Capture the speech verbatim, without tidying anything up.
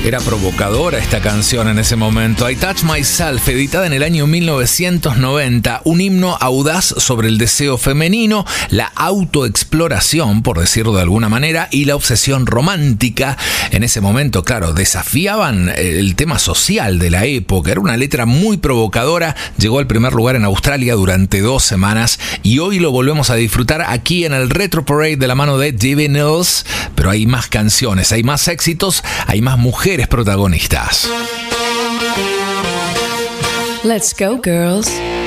Era provocadora esta canción en ese momento. I Touch Myself, editada en el año mil novecientos noventa, un himno audaz sobre el deseo femenino, la autoexploración, por decirlo de alguna manera, y la obsesión romántica. En ese momento, claro, desafiaban el tema social de la época. Era una letra muy provocadora. Llegó al primer lugar en Australia durante dos semanas y hoy lo volvemos a disfrutar aquí en el Retro Parade de la mano de Divi Mills. Pero hay más canciones, hay más éxitos, hay más mujeres protagonistas. Let's go, girls.